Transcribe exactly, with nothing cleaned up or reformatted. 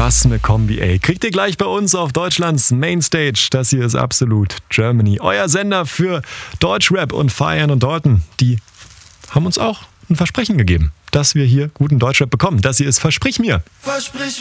Was eine Kombi, ey. Kriegt ihr gleich bei uns auf Deutschlands Mainstage. Das hier ist Absolut Germany. Euer Sender für Deutschrap und Feiern und Dalton. Die haben uns auch ein Versprechen gegeben, dass wir hier guten Deutschrap bekommen. Das hier ist Versprich mir. Versprich